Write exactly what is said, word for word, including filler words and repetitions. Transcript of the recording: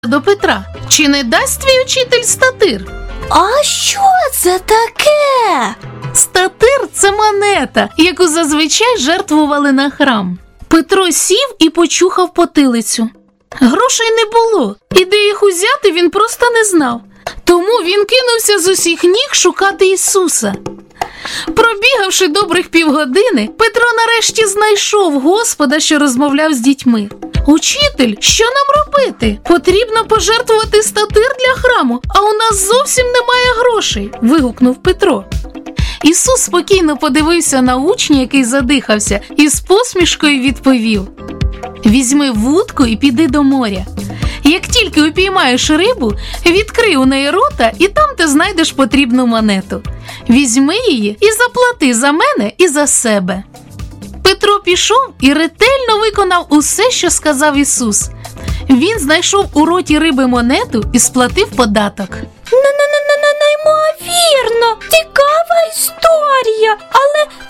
до Петра: чи не дасть твій учитель статир? А що це таке? Статир – це монета, яку зазвичай жертвували на храм. Петро сів і почухав потилицю. Грошей не було, і де їх узяти він просто не знав. Тому він кинувся з усіх ніг шукати Ісуса. Пробігавши добрих півгодини, Петро нарешті знайшов Господа, що розмовляв з дітьми. «Учитель, що нам робити? Потрібно пожертвувати статир для храму, а у нас зовсім немає грошей», – вигукнув Петро. Ісус спокійно подивився на учня, який задихався, і з посмішкою відповів: «Візьми вудку і піди до моря. Як тільки упіймаєш рибу, відкрий у неї рота, і там ти знайдеш потрібну монету. Візьми її і заплати за мене і за себе». Петро пішов і ретельно виконав усе, що сказав Ісус. Він знайшов у роті риби монету і сплатив податок.